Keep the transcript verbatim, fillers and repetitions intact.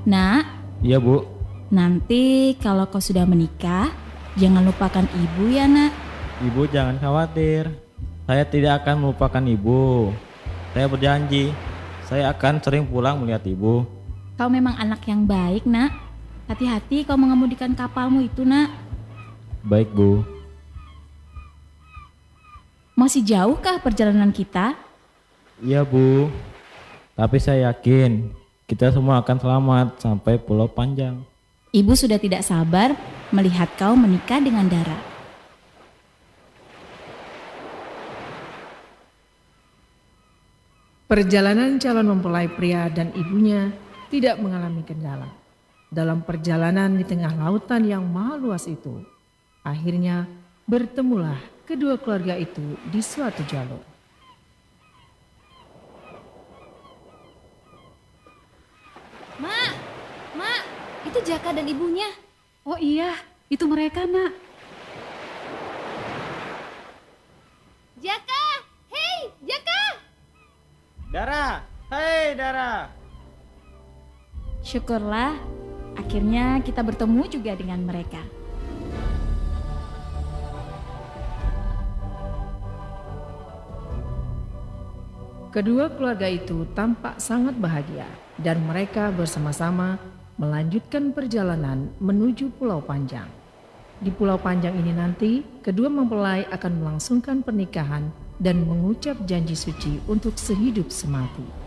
Nak, Iya Bu. nanti kalau kau sudah menikah, jangan lupakan ibu ya nak. Ibu jangan khawatir. Saya tidak akan melupakan ibu. Saya berjanji, saya akan sering pulang melihat ibu. Kau memang anak yang baik nak. Hati-hati kau mengemudikan kapalmu itu nak. Baik Bu. Masih jauhkah perjalanan kita? Iya Bu. Tapi saya yakin kita semua akan selamat sampai Pulau Panjang. Ibu sudah tidak sabar melihat kau menikah dengan Dara. Perjalanan calon mempelai pria dan ibunya tidak mengalami kendala. Dalam perjalanan di tengah lautan yang maha luas itu, akhirnya bertemulah kedua keluarga itu di suatu jalur. Mak, Mak, itu Jaka dan ibunya. Oh iya, itu mereka nak. Jaka, hei Jaka. Dara, hei Dara. Syukurlah, akhirnya kita bertemu juga dengan mereka. Kedua keluarga itu tampak sangat bahagia dan mereka bersama-sama melanjutkan perjalanan menuju Pulau Panjang. Di Pulau Panjang ini nanti, kedua mempelai akan melangsungkan pernikahan dan mengucap janji suci untuk sehidup semati.